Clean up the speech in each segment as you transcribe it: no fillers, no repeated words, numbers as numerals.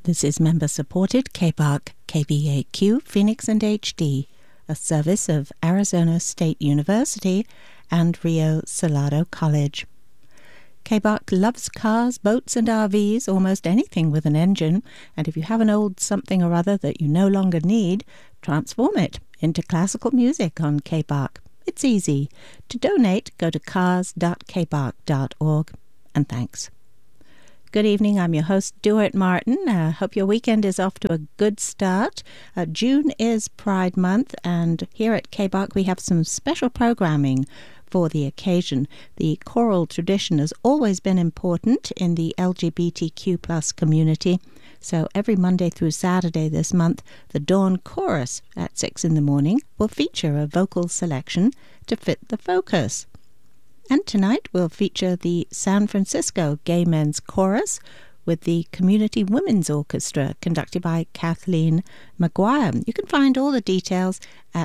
This is member-supported KBAQ, KBAQ, Phoenix and HD, a service of Arizona State University and Rio Salado College. KBAQ loves cars, boats and RVs, almost anything with an engine, and if you have an old something or other that you no longer need, transform it into classical music on KBAQ. It's easy. To donate, go to cars.kbaq.org, and thanks. Good evening, I'm your host, Duart Martin. Hope your weekend is off to a good start. June is Pride Month, and here at KBAQ we have some special programming for the occasion. The choral tradition has always been important in the LGBTQ+ community, so every Monday through Saturday this month, the Dawn Chorus at 6 in the morning will feature a vocal selection to fit the focus. And tonight we'll feature the San Francisco Gay Men's Chorus with the Community Women's Orchestra conducted by Kathleen McGuire. You can find all the details at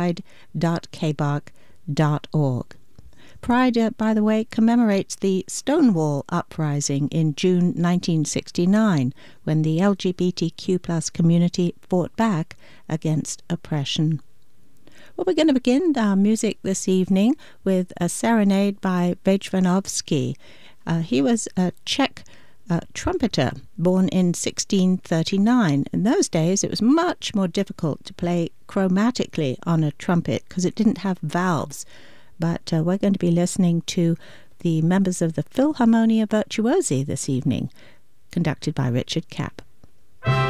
pride.kbaq.org. Pride, by the way, commemorates the Stonewall Uprising in June 1969, when the LGBTQ+ community fought back against oppression. Well, we're going to begin our music this evening with a serenade by Vejvanovsky. He was a Czech trumpeter born in 1639. In those days, it was much more difficult to play chromatically on a trumpet because it didn't have valves. But we're going to be listening to the members of the Philharmonia Virtuosi this evening, conducted by Richard Kapp.